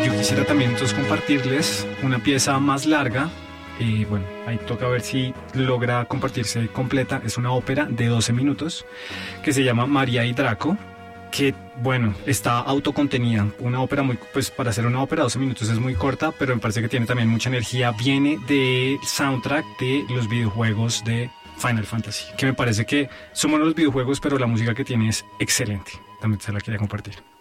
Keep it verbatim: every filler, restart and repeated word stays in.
yo quisiera también entonces compartirles una pieza más larga. Y bueno, ahí toca ver si logra compartirse completa. Es una ópera de doce minutos que se llama María y Draco, que bueno, está autocontenida. Una ópera muy, pues para hacer una ópera doce minutos es muy corta, pero me parece que tiene también mucha energía. Viene del soundtrack de los videojuegos de Final Fantasy, que me parece que son buenos los videojuegos, pero la música que tiene es excelente. También se la quería compartir.